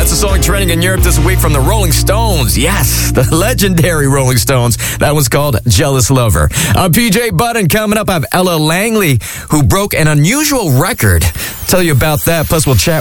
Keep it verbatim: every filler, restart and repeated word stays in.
That's the song trending in Europe this week from the Rolling Stones. Yes, the legendary Rolling Stones. That one's called Jealous Lover. I'm P J Button. Coming up, I have Ella Langley, who broke an unusual record. Tell you about that. Plus, we'll chat